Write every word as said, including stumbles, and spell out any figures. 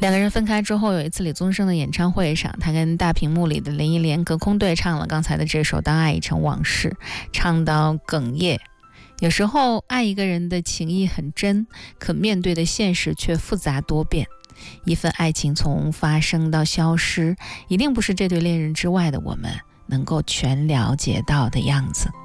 两个人分开之后，有一次李宗盛的演唱会上，他跟大屏幕里的林忆莲隔空对唱了刚才的这首《当爱已成往事》，唱到哽咽。有时候爱一个人的情谊很真，可面对的现实却复杂多变。一份爱情从发生到消失，一定不是这对恋人之外的我们能够全了解到的样子。